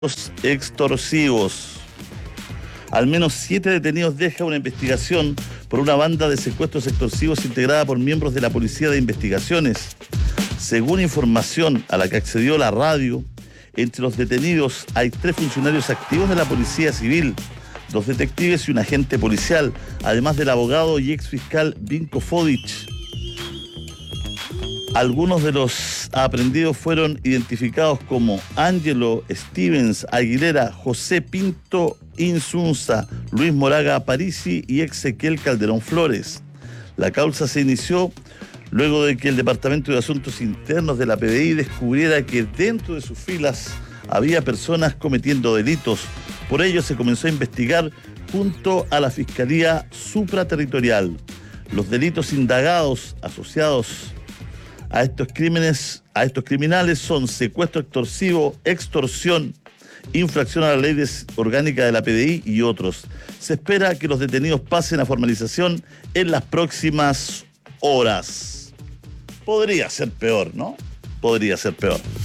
extorsivos. Al menos 7 detenidos deja una investigación por una banda de secuestros extorsivos integrada por miembros de la Policía de Investigaciones. Según información a la que accedió la radio, entre los detenidos hay 3 funcionarios activos de la Policía Civil, 2 detectives y un agente policial, además del abogado y exfiscal Vinko Fodic. Algunos de los aprehendidos fueron identificados como Ángelo Stevens Aguilera, José Pinto Insunza, Luis Moraga Parisi y Ezequiel Calderón Flores. La causa se inició luego de que el Departamento de Asuntos Internos de la PDI descubriera que dentro de sus filas había personas cometiendo delitos. Por ello se comenzó a investigar junto a la Fiscalía Supraterritorial. Los delitos indagados asociados a estos criminales son secuestro extorsivo, extorsión, infracción a la ley orgánica de la PDI y otros. Se espera que los detenidos pasen a formalización en las próximas horas. Podría ser peor, ¿no? Podría ser peor.